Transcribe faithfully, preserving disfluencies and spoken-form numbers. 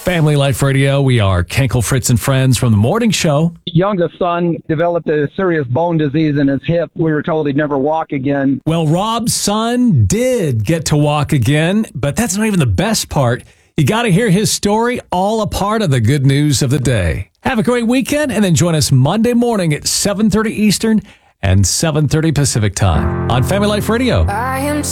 Family Life Radio. We are Kenkel, Fritz, and Friends from the morning show. Youngest son developed a serious bone disease in his hip. We were told he'd never walk again. Well, Rob's son did get to walk again, but that's not even the best part. You got to hear his story, all a part of the good news of the day. Have a great weekend, and then join us Monday morning at seven thirty Eastern and seven thirty Pacific time on Family Life Radio. I am